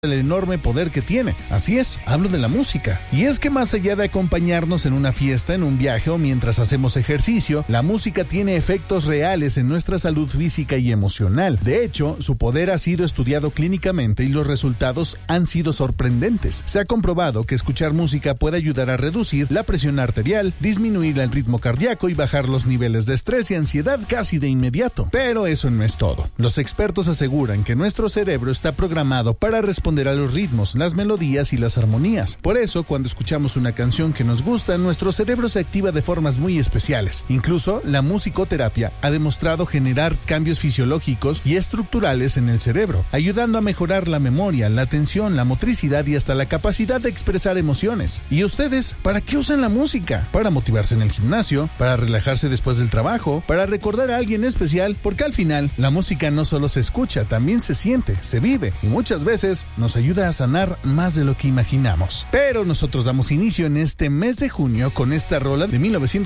el enorme poder que tiene. Así es, hablo de la música. Y es que más allá de acompañarnos en una fiesta, en un viaje o mientras hacemos ejercicio, la música tiene efectos reales en nuestra salud física y emocional. De hecho, su poder ha sido estudiado clínicamente y los resultados han sido sorprendentes. Se ha comprobado que escuchar música puede ayudar a reducir la presión arterial, disminuir el ritmo cardíaco y bajar los niveles de estrés y ansiedad casi de inmediato. Pero eso no es todo. Los expertos aseguran que nuestro cerebro está programado para responder a los ritmos, las melodías y las armonías. Por eso, cuando escuchamos una canción que nos gusta, nuestro cerebro se activa de formas muy especiales. Incluso, la musicoterapia ha demostrado generar cambios fisiológicos y estructurales en el cerebro, ayudando a mejorar la memoria, la atención, la motricidad y hasta la capacidad de expresar emociones. ¿Y ustedes, para qué usan la música? ¿Para motivarse en el gimnasio? ¿Para relajarse después del trabajo? ¿Para recordar a alguien especial? Porque al final, la música no solo se escucha, también se siente, se vive y muchas veces nos ayuda a sanar más de lo que imaginamos. Pero nosotros damos inicio en este mes de junio con esta rola de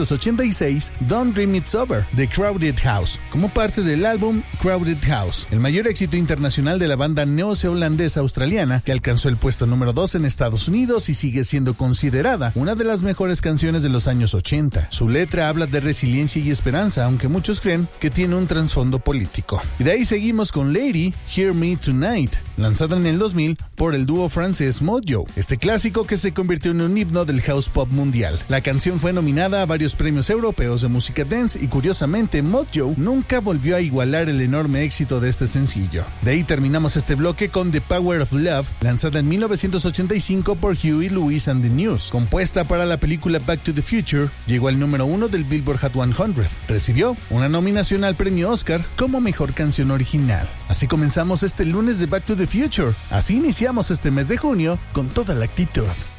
1986, Don't Dream It's Over, de Crowded House, como parte del álbum Crowded House, el mayor éxito internacional de la banda neozelandesa australiana, que alcanzó el puesto número 2 en Estados Unidos y sigue siendo considerada una de las mejores canciones de los años 80. Su letra habla de resiliencia y esperanza, aunque muchos creen que tiene un trasfondo político. Y de ahí seguimos con Lady, Hear Me Tonight, lanzada en el 2000 por el dúo francés Mojo, este clásico que se convirtió en un himno del house pop mundial. La canción fue nominada a varios premios europeos de música dance y curiosamente Mojo nunca volvió a igualar el enorme éxito de este sencillo. De ahí terminamos este bloque con The Power of Love, lanzada en 1985 por Huey Lewis and the News. Compuesta para la película Back to the Future, llegó al número 1 del Billboard Hot 100. Recibió una nominación al premio Oscar como mejor canción original. Así comenzamos este lunes de Back to the Future. Así iniciamos este mes de junio con toda la actitud.